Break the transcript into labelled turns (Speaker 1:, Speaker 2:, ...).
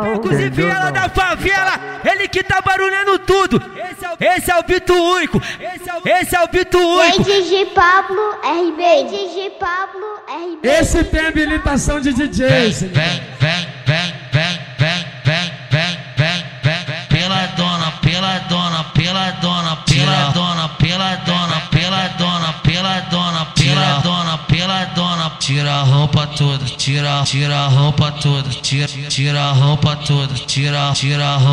Speaker 1: Cozinha Viela da favela, ele que tá barulhando tudo. Esse é o Bito Único. Esse é o Bito Único.
Speaker 2: DJ Pablo RB. DJ Pablo RB.
Speaker 3: Esse tem habilitação de DJ.
Speaker 4: Vem. Tira a roupa toda, tira a roupa toda, tira a roupa toda, tira a roupa.